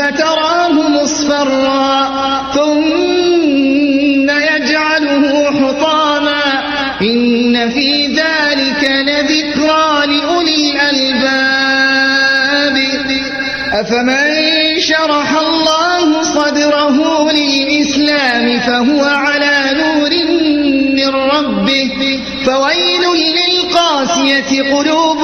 تراه مصفرا ثم يجعله حطاما إن في ذلك لذكرى لأولي الألباب أفمن شرح الله صدره للإسلام فهو على نور من ربه فويل للقاسية قلوبهم